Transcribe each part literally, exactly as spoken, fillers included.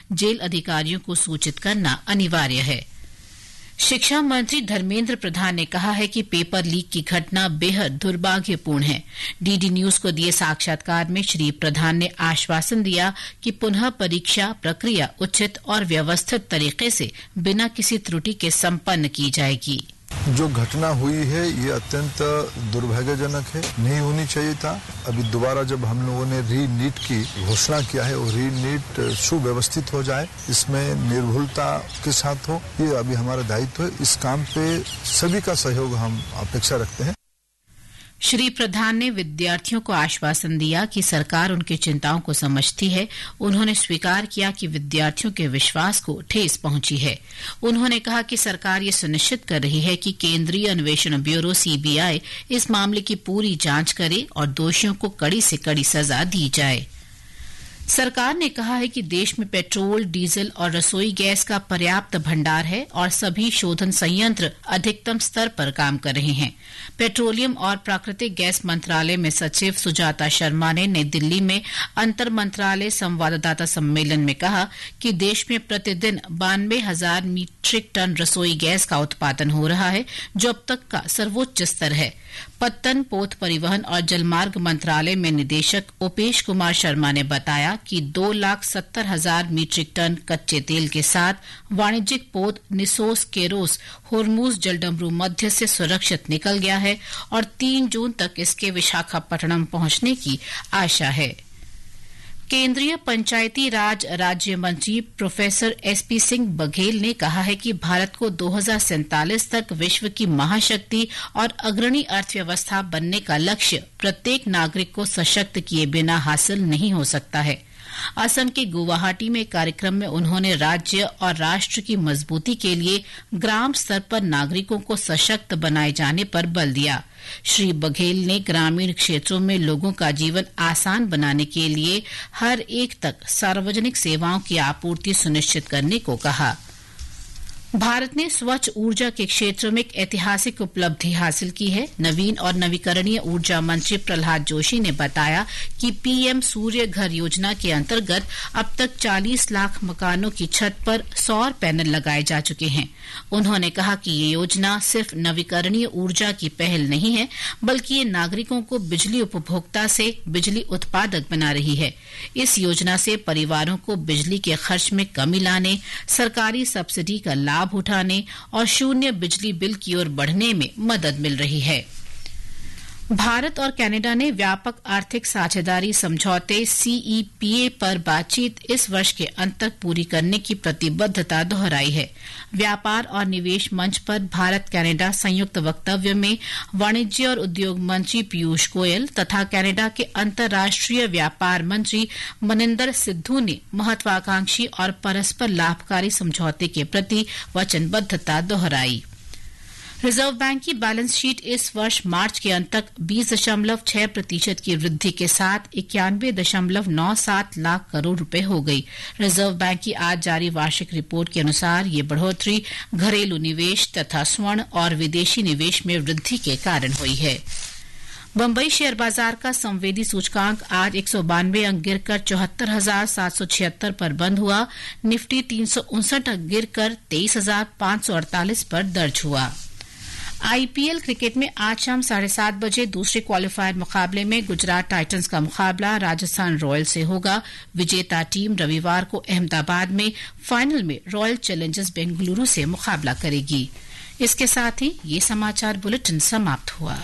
Jail अधिकारियों को सूचित करना अनिवार्य है। शिक्षा मंत्री धर्मेंद्र प्रधान ने कहा है कि पेपर लीक की घटना बेहद दुर्भाग्यपूर्ण है। डीडी न्यूज को दिए साक्षात्कार में श्री प्रधान ने आश्वासन दिया कि पुनः परीक्षा प्रक्रिया उचित और व्यवस्थित तरीके से बिना किसी त्रुटि के संपन्न की जाएगी। जो घटना हुई है ये अत्यंत दुर्भाग्यजनक है, नहीं होनी चाहिए था। अभी दोबारा जब हम लोगों ने री नीट की घोषणा किया है और री नीट सुव्यवस्थित हो जाए, इसमें निर्भुलता के साथ हो, ये अभी हमारा दायित्व है। इस काम पे सभी का सहयोग हम अपेक्षा रखते हैं। श्री प्रधान ने विद्यार्थियों को आश्वासन दिया कि सरकार उनकी चिंताओं को समझती है। उन्होंने स्वीकार किया कि विद्यार्थियों के विश्वास को ठेस पहुंची है। उन्होंने कहा कि सरकार ये सुनिश्चित कर रही है कि केंद्रीय अन्वेषण ब्यूरो सीबीआई इस मामले की पूरी जांच करे और दोषियों को कड़ी से कड़ी सजा दी जाए। सरकार ने कहा है कि देश में पेट्रोल, डीजल और रसोई गैस का पर्याप्त भंडार है और सभी शोधन संयंत्र अधिकतम स्तर पर काम कर रहे हैं। पेट्रोलियम और प्राकृतिक गैस मंत्रालय में सचिव सुजाता शर्मा ने नई दिल्ली में अंतर मंत्रालय संवाददाता सम्मेलन में कहा कि देश में प्रतिदिन बानवे हजार मीट्रिक टन रसोई गैस का उत्पादन हो रहा है, जो अब तक का सर्वोच्च स्तर है। पत्तन, पोत परिवहन और जलमार्ग मंत्रालय में निदेशक उपेश कुमार शर्मा ने बताया कि दो लाख सत्तर हजार मीट्रिक टन कच्चे तेल के साथ वाणिज्यिक पोत निसोस केरोस होर्मुज जलडमरू मध्य से सुरक्षित निकल गया है और तीन जून तक इसके विशाखापट्टनम पहुंचने की आशा है। केंद्रीय पंचायती राज राज्य मंत्री प्रोफेसर एसपी सिंह बघेल ने कहा है कि भारत को दो हज़ार सैंतालीस तक विश्व की महाशक्ति और अग्रणी अर्थव्यवस्था बनने का लक्ष्य प्रत्येक नागरिक को सशक्त किए बिना हासिल नहीं हो सकता है। असम के गुवाहाटी में कार्यक्रम में उन्होंने राज्य और राष्ट्र की मजबूती के लिए ग्राम स्तर पर नागरिकों को सशक्त बनाए जाने पर बल दिया। श्री बघेल ने ग्रामीण क्षेत्रों में लोगों का जीवन आसान बनाने के लिए हर एक तक सार्वजनिक सेवाओं की आपूर्ति सुनिश्चित करने को कहा। भारत ने स्वच्छ ऊर्जा के क्षेत्र में एक ऐतिहासिक उपलब्धि हासिल की है। नवीन और नवीकरणीय ऊर्जा मंत्री प्रहलाद जोशी ने बताया कि पीएम सूर्य घर योजना के अंतर्गत अब तक चालीस लाख मकानों की छत पर सौर पैनल लगाए जा चुके हैं। उन्होंने कहा कि ये योजना सिर्फ नवीकरणीय ऊर्जा की पहल नहीं है, बल्कि ये नागरिकों को बिजली उपभोक्ता से बिजली उत्पादक बना रही है। इस योजना से परिवारों को बिजली के खर्च में कमी लाने, सरकारी सब्सिडी का लाभ उठाने और शून्य बिजली बिल की ओर बढ़ने में मदद मिल रही है। भारत और कनाडा ने व्यापक आर्थिक साझेदारी समझौते सीईपीए पर बातचीत इस वर्ष के अंत तक पूरी करने की प्रतिबद्धता दोहराई है। व्यापार और निवेश मंच पर भारत कनाडा संयुक्त वक्तव्य में वाणिज्य और उद्योग मंत्री पीयूष गोयल तथा कनाडा के अंतर्राष्ट्रीय व्यापार मंत्री मनिंदर सिद्धू ने महत्वाकांक्षी और परस्पर लाभकारी समझौते के प्रति वचनबद्धता दोहराई। रिजर्व बैंक की बैलेंस शीट इस वर्ष मार्च के अंत तक बीस दशमलव छह प्रतिशत की वृद्धि के साथ इक्यानवे दशमलव नौ सात लाख करोड़ रुपए हो गई। रिजर्व बैंक की आज जारी वार्षिक रिपोर्ट के अनुसार ये बढ़ोतरी घरेलू निवेश तथा स्वर्ण और विदेशी निवेश में वृद्धि के कारण हुई है। बम्बई शेयर बाजार का संवेदी सूचकांक आज एक सौ बानवे अंक गिरकर चौहत्तर हजार सात सौ छिहत्तर पर बंद हुआ। निफ्टी तीन सौ उनसठ अंक गिरकर तेईस हजार पांच सौ अड़तालीस पर दर्ज हुआ। आईपीएल क्रिकेट में आज शाम साढ़े सात बजे दूसरे क्वालिफायर मुकाबले में गुजरात टाइटंस का मुकाबला राजस्थान रॉयल्स से होगा। विजेता टीम रविवार को अहमदाबाद में फाइनल में रॉयल चैलेंजर्स बेंगलुरु से मुकाबला करेगी। इसके साथ ही ये समाचार बुलेटिन समाप्त हुआ।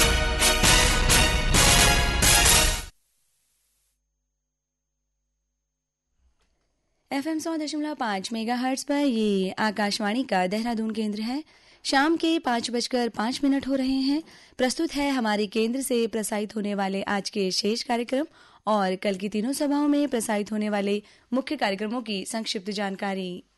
एफएम सौ दशमलव पांच मेगा हर्ट्ज पर ये आकाशवाणी का देहरादून केंद्र है। शाम के पांच बजकर पांच मिनट हो रहे हैं। प्रस्तुत है हमारे केंद्र से प्रसारित होने वाले आज के शेष कार्यक्रम और कल की तीनों सभाओं में प्रसारित होने वाले मुख्य कार्यक्रमों की संक्षिप्त जानकारी।